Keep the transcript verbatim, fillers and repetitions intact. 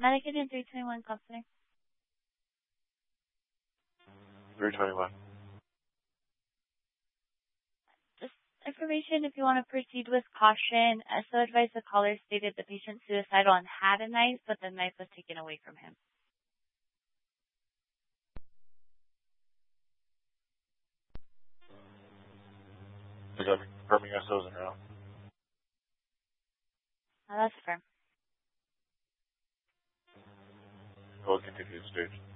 Medicaid three twenty-one Counselor. three twenty-one. Just information if you want to proceed with caution. As so advised, the caller stated the patient suicidal and had a knife, but the knife was taken away from him. Is that confirming S Os and now? Uh, that's firm. We'll continue the stage.